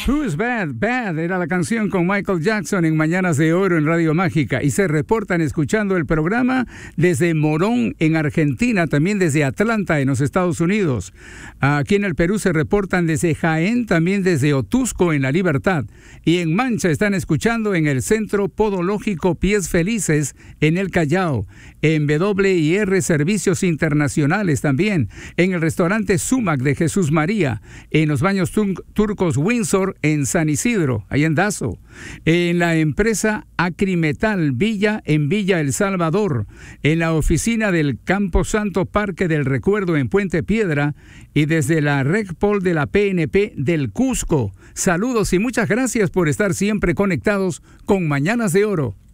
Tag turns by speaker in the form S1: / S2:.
S1: Who's Bad? Bad era la canción con Michael Jackson en Mañanas de Oro en Radio Mágica. Y se reportan escuchando el programa desde Morón en Argentina, también desde Atlanta en los Estados Unidos. Aquí en el Perú se reportan desde Jaén, también desde Otusco en La Libertad. Y en Mancha están escuchando en el Centro Podológico Pies Felices en el Callao. En WIR Servicios Internacionales también. En el restaurante Sumac de Jesús María. En los baños turcos Windsor en San Isidro, ahí en Dazo. En la empresa Acrimetal Villa en Villa El Salvador. En la oficina del Campo Santo Parque del Recuerdo en Puente Piedra. Y desde la RECPOL de la PNP del Cusco. Saludos y muchas gracias por estar siempre conectados con Mañanas de Oro.